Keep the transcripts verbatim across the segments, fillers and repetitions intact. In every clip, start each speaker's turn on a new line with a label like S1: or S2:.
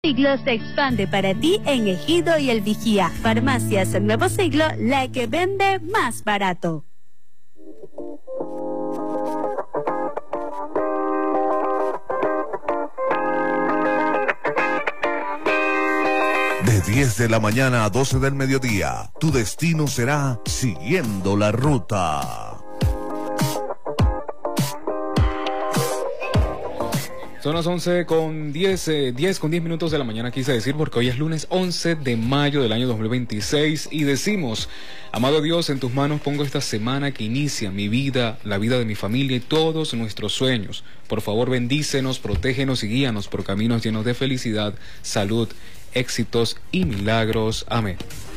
S1: Siglo se expande para ti en Ejido y El Vigía. Farmacias El Nuevo Siglo, la que vende más barato.
S2: De diez de la mañana a doce del mediodía, tu destino será Siguiendo la Ruta.
S3: Son las once con diez, eh, diez con diez minutos de la mañana, quise decir, porque hoy es lunes once de mayo del año dos mil veintiséis y decimos: amado Dios, en tus manos pongo esta semana que inicia mi vida, la vida de mi familia y todos nuestros sueños. Por favor, bendícenos, protégenos y guíanos por caminos llenos de felicidad, salud, éxitos y milagros. Amén.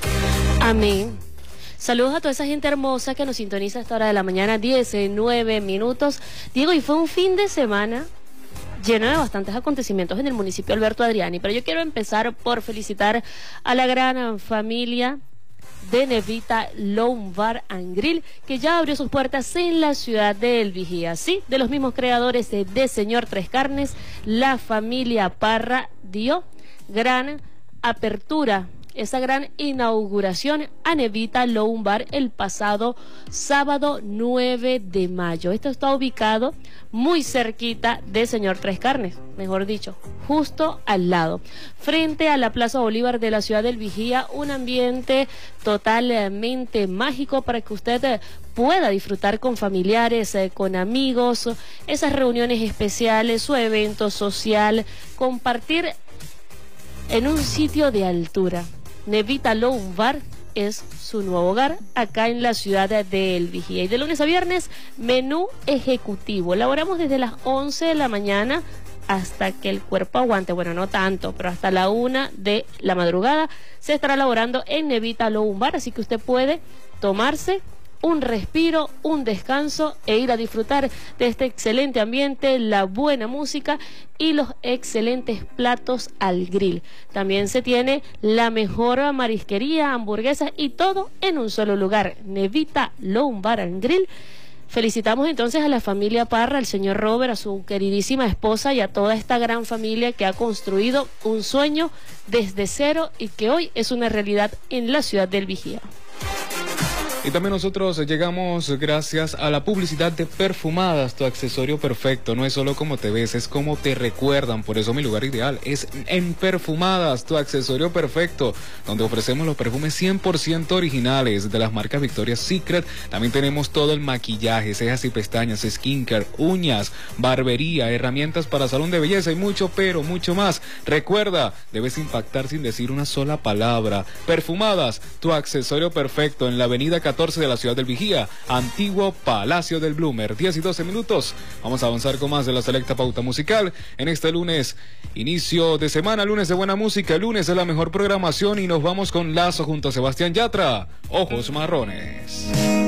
S4: Amén. Saludos a toda esa gente hermosa que nos sintoniza a esta hora de la mañana, diecinueve minutos. Diego, y fue un fin de semana lleno de bastantes acontecimientos en el municipio Alberto Adriani, pero yo quiero empezar por felicitar a la gran familia de Nevita Lounge Bar and Grill, que ya abrió sus puertas en la ciudad de El Vigía. Sí, de los mismos creadores de, de Señor Tres Carnes, la familia Parra dio gran apertura, esa gran inauguración a Nevita Lounge Bar el pasado sábado nueve de mayo. Esto está ubicado muy cerquita de Señor Tres Carnes, mejor dicho, justo al lado, frente a la Plaza Bolívar de la ciudad del Vigía, un ambiente totalmente mágico para que usted pueda disfrutar con familiares, eh, con amigos, esas reuniones especiales, su evento social, compartir en un sitio de altura. Nevita Lounge Bar es su nuevo hogar acá en la ciudad de El Vigía. Y de lunes a viernes, menú ejecutivo. Laboramos desde las once de la mañana hasta que el cuerpo aguante. Bueno, no tanto, pero hasta la una de la madrugada se estará laborando en Nevita Lounge Bar. Así que usted puede tomarse un respiro, un descanso e ir a disfrutar de este excelente ambiente, la buena música y los excelentes platos al grill. También se tiene la mejor marisquería, hamburguesas y todo en un solo lugar. Nevita Lounge Bar and Grill. Felicitamos entonces a la familia Parra, al señor Robert, a su queridísima esposa y a toda esta gran familia que ha construido un sueño desde cero y que hoy es una realidad en la ciudad del Vigía.
S3: Y también nosotros llegamos gracias a la publicidad de Perfumadas, tu accesorio perfecto. No es solo como te ves, es como te recuerdan. Por eso mi lugar ideal es en Perfumadas, tu accesorio perfecto, donde ofrecemos los perfumes cien por ciento originales de las marcas Victoria's Secret. También tenemos todo el maquillaje, cejas y pestañas, skincare, uñas, barbería, herramientas para salón de belleza y mucho, pero mucho más. Recuerda, debes impactar sin decir una sola palabra. Perfumadas, tu accesorio perfecto, en la avenida catorce de la ciudad del Vigía, antiguo Palacio del Bloomer. diez y doce minutos. Vamos a avanzar con más de la selecta pauta musical en este lunes, inicio de semana, lunes de buena música, lunes de la mejor programación, y nos vamos con Lazo junto a Sebastián Yatra, Ojos Marrones.